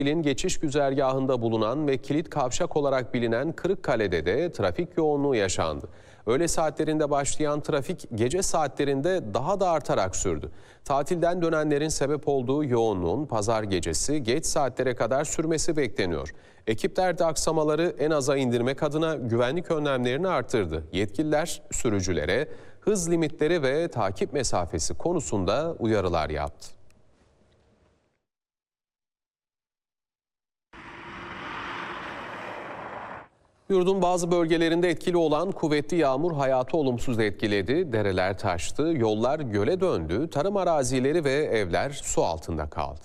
İlin geçiş güzergahında bulunan ve kilit kavşak olarak bilinen Kırıkkale'de de trafik yoğunluğu yaşandı. Öğle saatlerinde başlayan trafik gece saatlerinde daha da artarak sürdü. Tatilden dönenlerin sebep olduğu yoğunluğun pazar gecesi geç saatlere kadar sürmesi bekleniyor. Ekipler de aksamaları en aza indirmek adına güvenlik önlemlerini arttırdı. Yetkililer sürücülere hız limitleri ve takip mesafesi konusunda uyarılar yaptı. Yurdun bazı bölgelerinde etkili olan kuvvetli yağmur hayatı olumsuz etkiledi. Dereler taştı, yollar göle döndü, tarım arazileri ve evler su altında kaldı.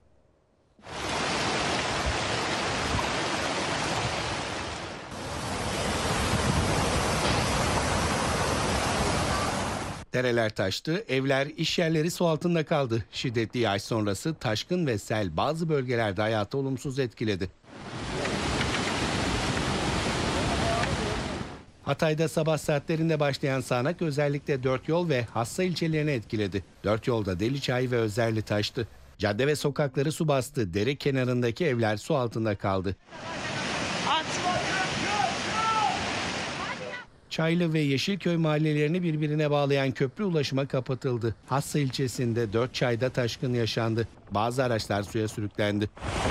Dereler taştı, evler, iş yerleri su altında kaldı. Şiddetli yağış sonrası taşkın ve sel bazı bölgelerde hayatı olumsuz etkiledi. Hatay'da sabah saatlerinde başlayan sağanak özellikle Dörtyol ve Hassa ilçelerini etkiledi. Dörtyol'da Deliçay ve Özerli taştı. Cadde ve sokakları su bastı. Dere kenarındaki evler su altında kaldı. Çaylı ve Yeşilköy mahallelerini birbirine bağlayan köprü ulaşıma kapatıldı. Hassa ilçesinde 4 çayda taşkın yaşandı. Bazı araçlar suya sürüklendi.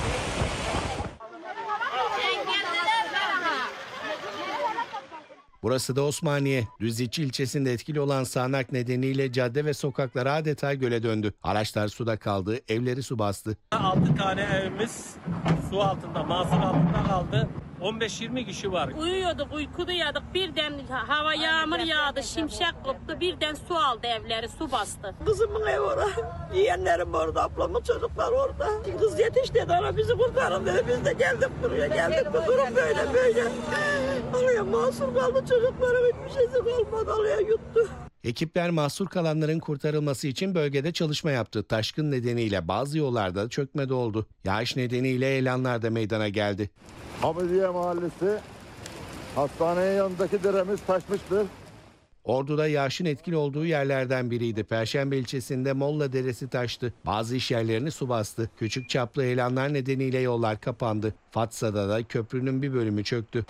Burası da Osmaniye. Düzce ilçesinde etkili olan sağanak nedeniyle cadde ve sokaklar adeta göle döndü. Araçlar suda kaldı, evleri su bastı. 6 tane evimiz su altında, mazlum altında kaldı. 15-20 kişi var. Uyuyorduk, uykudaydık. Birden hava yağmur yağdı, şimşek koptu. Birden su aldı evleri, su bastı. Kızımın evi orada. Yeğenlerim orada, ablamın çocuklar orada. Kız yetiş dedi, ana bizi kurtarın dedi. Biz de geldik buraya, geldik bu durum böyle. Oraya mahsur kaldı çocuklarım, hiçbir şeysi kalmadı, oraya yuttu. Ekipler mahsur kalanların kurtarılması için bölgede çalışma yaptı. Taşkın nedeniyle bazı yollarda çökme de oldu. Yağış nedeniyle elanlar da meydana geldi. Hamidiye Mahallesi, hastanenin yanındaki deremiz taşmıştır. Ordu'da yağışın etkili olduğu yerlerden biriydi. Perşembe ilçesinde Molla Deresi taştı. Bazı iş yerlerini su bastı. Küçük çaplı heyelanlar nedeniyle yollar kapandı. Fatsa'da da köprünün bir bölümü çöktü.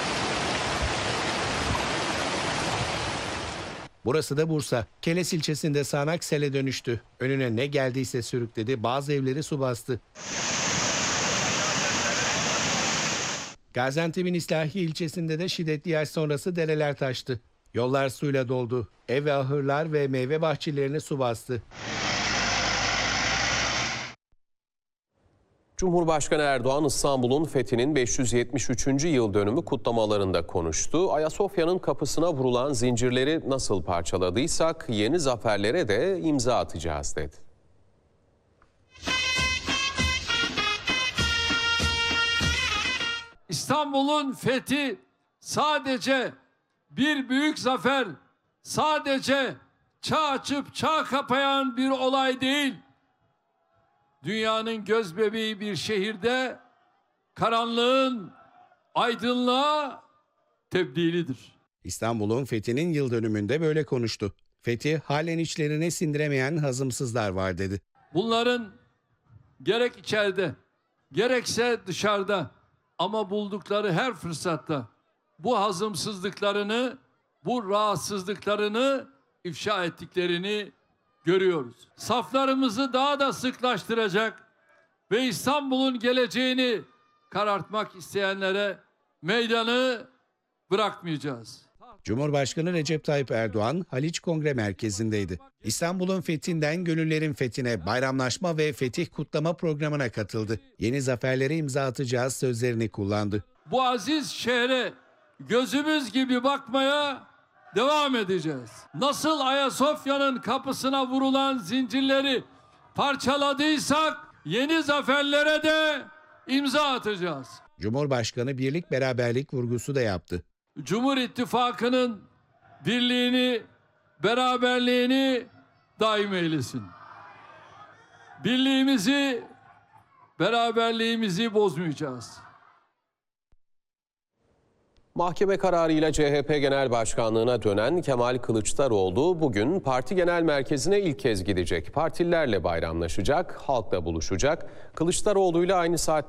Burası da Bursa. Keles ilçesinde sağanak sele dönüştü. Önüne ne geldiyse sürükledi. Bazı evleri su bastı. Gaziantep'in İslahiye ilçesinde de şiddetli yağış sonrası dereler taştı. Yollar suyla doldu. Ev ve ahırlar ve meyve bahçelerini su bastı. Cumhurbaşkanı Erdoğan İstanbul'un fethinin 573. yıl dönümü kutlamalarında konuştu. Ayasofya'nın kapısına vurulan zincirleri nasıl parçaladıysak yeni zaferlere de imza atacağız dedi. İstanbul'un fethi sadece bir büyük zafer, sadece çağ açıp çağ kapayan bir olay değil. Dünyanın gözbebeği bir şehirde karanlığın aydınlığa tebdilidir. İstanbul'un fethinin yıl dönümünde böyle konuştu. Fethi halen içlerine sindiremeyen hazımsızlar var dedi. Bunların gerek içeride gerekse dışarıda ama buldukları her fırsatta bu hazımsızlıklarını, bu rahatsızlıklarını ifşa ettiklerini görüyoruz. Saflarımızı daha da sıklaştıracak ve İstanbul'un geleceğini karartmak isteyenlere meydanı bırakmayacağız. Cumhurbaşkanı Recep Tayyip Erdoğan Haliç Kongre Merkezi'ndeydi. İstanbul'un fethinden gönüllerin fethine bayramlaşma ve fetih kutlama programına katıldı. Yeni zaferlere imza atacağız sözlerini kullandı. Bu aziz şehre gözümüz gibi bakmaya devam edeceğiz. Nasıl Ayasofya'nın kapısına vurulan zincirleri parçaladıysak yeni zaferlere de imza atacağız. Cumhurbaşkanı birlik beraberlik vurgusu da yaptı. Cumhur İttifakı'nın birliğini, beraberliğini daim eylesin. Birliğimizi, beraberliğimizi bozmayacağız. Mahkeme kararıyla CHP Genel Başkanlığı'na dönen Kemal Kılıçdaroğlu bugün parti genel merkezine ilk kez gidecek. Partililerle bayramlaşacak, halkla buluşacak. Kılıçdaroğlu'yla aynı saatte